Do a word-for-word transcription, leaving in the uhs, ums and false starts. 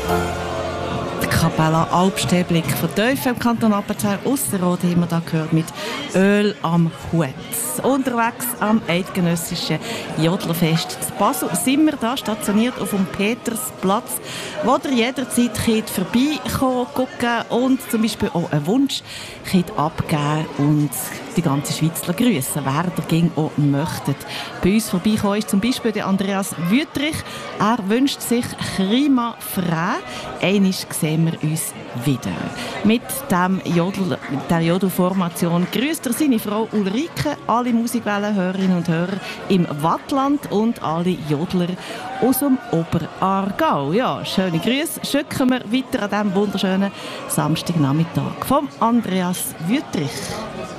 Kapella Alpstäblik von Teufel im Kanton Appenzell Ausserrhoden haben wir da gehört mit Öl am Hut. Unterwegs am eidgenössischen Jodlerfest zu Basel sind wir da stationiert auf dem Petersplatz, wo ihr jederzeit könnt vorbeikommen, gucken und zum Beispiel auch einen Wunsch könnt abgeben und die ganze Schweiz grüßen, wer dagegen auch möchtet. Bei uns vorbeikommen ist zum Beispiel der Andreas Wüttrich. Er wünscht sich Klima frei. Einmal sehen wir uns wieder. Mit, dem Jodel, mit der Jodelformation grüßt er seine Frau Ulrike, alle Musikwellenhörerinnen und Hörer im Wattland und alle Jodler aus dem Oberaargau. Ja, schöne Grüße schicken wir weiter an diesem wunderschönen Samstagnachmittag vom Andreas Wüttrich.